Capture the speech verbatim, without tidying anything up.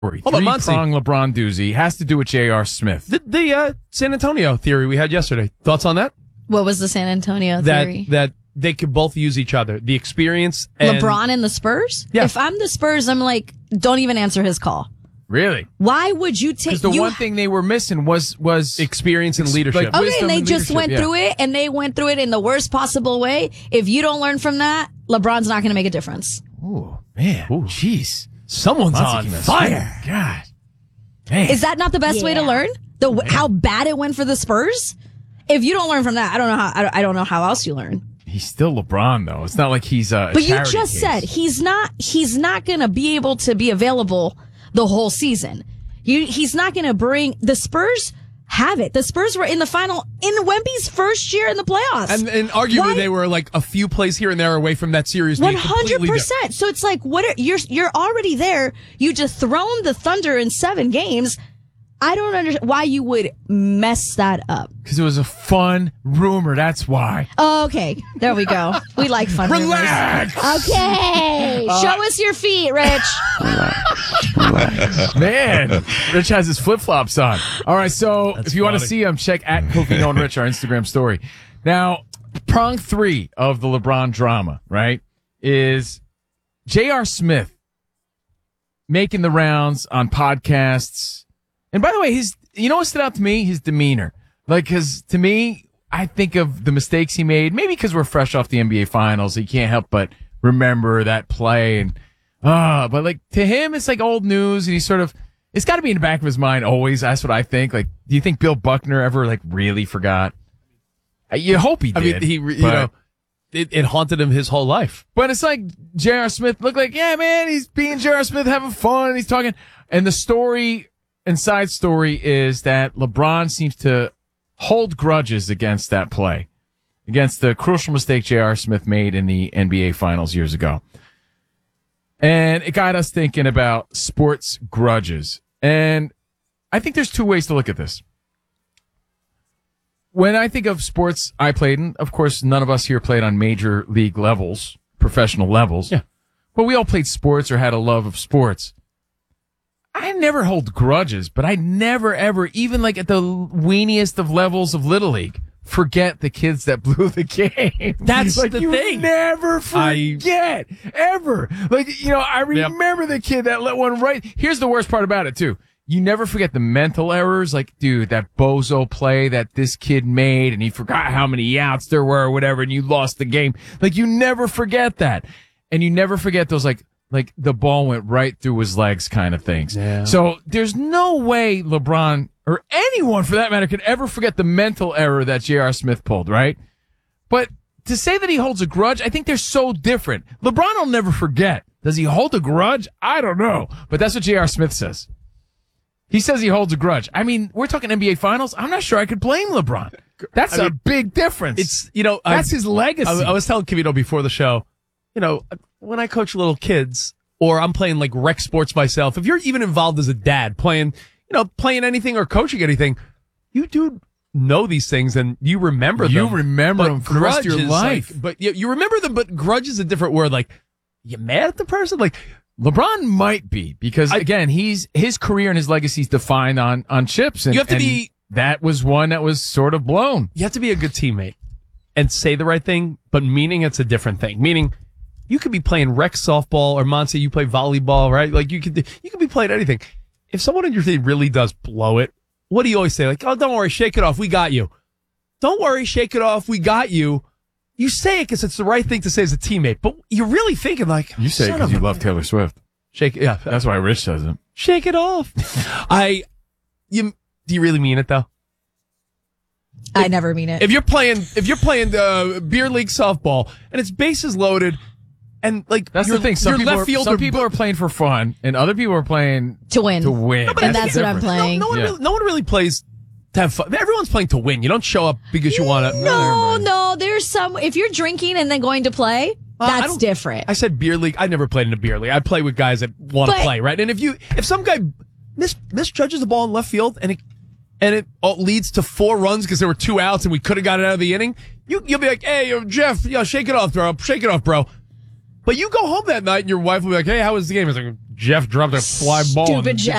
Hold Three on, Muncie. prong LeBron doozy has to do with J R. Smith. The, the uh, San Antonio theory we had yesterday. Thoughts on that? What was the San Antonio That theory? that they could both use each other. The experience and LeBron and the Spurs? Yeah. If I'm the Spurs, I'm like, don't even answer his call. Really? Why would you take Because the you, one thing they were missing was was experience and leadership. like- Okay, wisdom and they and just leadership, went yeah. through it, and they went through it in the worst possible way. If you don't learn from that, LeBron's not going to make a difference. Oh man, jeez, Someone's Muncie on came out fire. swinging. God, man. Is that not the best way to Yeah. learn? The how bad it went for the Spurs? If you don't learn from that, I don't know how. I don't, I don't know how else you learn. He's still LeBron though. It's not like he's a. But you charity just case. said he's not. He's not going to be able to be available the whole season. You, he's not going to bring the Spurs. Have it. The Spurs were in the final in Wemby's first year in the playoffs, And, and arguably Why- they were like a few plays here and there away from that series being One hundred completely different. percent. So it's like, what? Are, you're you're already there. You dethroned the Thunder in seven games. I don't understand why you would mess that up. Because it was a fun rumor. That's why. Okay, there we go. We like fun Relax. rumors. Okay, show us your feet, Rich. Man, Rich has his flip flops on. All right, so That's if you want to funny. see him, check at Kofi Noah and Rich, our Instagram story. Now, prong three of the LeBron drama, right, is J R. Smith making the rounds on podcasts. And by the way, his, you know what stood out to me? His demeanor. Like, cause to me, I think of the mistakes he made, maybe because we're fresh off the N B A finals. He can't help but remember that play and, ah, uh, but like to him, it's like old news and he's sort of, it's got to be in the back of his mind always. That's what I think. Like, do you think Bill Buckner ever like really forgot? Uh, You hope he I did. mean, he, you but- know, it, it haunted him his whole life. But it's like J R. Smith looked like, yeah, man, he's being J R. Smith, having fun, and he's talking. And the story and side story is that LeBron seems to hold grudges against that play, against the crucial mistake J R. Smith made in the N B A Finals years ago. And it got us thinking about sports grudges. And I think there's two ways to look at this. When I think of sports I played in, of course, none of us here played on major league levels, professional levels. Yeah. But we all played sports or had a love of sports. I never hold grudges, but I never, ever, even like at the weeniest of levels of Little League, forget the kids that blew the game. That's like, the you thing. never I- forget, ever. Like, you know, I remember the kid that let one right. Here's the worst part about it, too. You never forget the mental errors. Like, dude, that bozo play that this kid made and he forgot how many outs there were or whatever and you lost the game. Like, you never forget that. And you never forget those, like, like the ball went right through his legs kind of things. Yeah. So there's no way LeBron or anyone for that matter could ever forget the mental error that J R. Smith pulled, right? But to say that he holds a grudge, I think they're so different. LeBron will never forget. Does he hold a grudge? I don't know. But that's what J R. Smith says. He says he holds a grudge. I mean, we're talking N B A Finals. I'm not sure I could blame LeBron. That's I a mean, big difference. It's, you know, That's I, his legacy. I, I was telling Kivito before the show, you know, when I coach little kids or I'm playing like rec sports myself, if you're even involved as a dad playing, you know, playing anything or coaching anything, you do know these things and you remember You them. remember But them for the rest of your grudge is life. like- but you, you remember them, but grudge is a different word. Like, you mad at the person? Like, LeBron might be because I- again, he's his career and his legacy is defined on on chips. And You have to and be- That was one that was sort of blown. you have to be a good teammate and say the right thing, but meaning it's a different thing. Meaning, you could be playing rec softball or Monty, you play volleyball, right? Like you could, you could be playing anything. If someone in your team really does blow it, what do you always say? Like, oh, don't worry, shake it off. We got you. Don't worry, shake it off. We got you. You say it because it's the right thing to say as a teammate, but you're really thinking like, You say son because of you a- love Taylor Swift. shake it. Yeah. That's why Rich says it. Shake it off. I, you, do you really mean it though? I never mean it. If you're playing, if you're playing uh, beer league softball and it's bases loaded, and like That's your, the thing. Some your people, left are, fielder, some people are playing for fun, and other people are playing To win. To win. No, but and the that's what I'm difference. playing. No, no one, Yeah. really, no one really plays to have fun. Everyone's playing to win. You don't show up because you want to. No, no, there's some. If you're drinking and then going to play, Uh, I that's don't- different. I said beer league. I never played in a beer league. I play with guys that want to But- play, right? And if you, if some guy mis misjudges the ball in left field and it and it all leads to four runs because there were two outs and we could have got it out of the inning, you you'll be like, hey, yo, Jeff, yo, shake it off, bro, shake it off, bro. But you go home that night and your wife will be like, hey, how was the game? It's like, Jeff dropped a fly ball. Stupid and Jeff.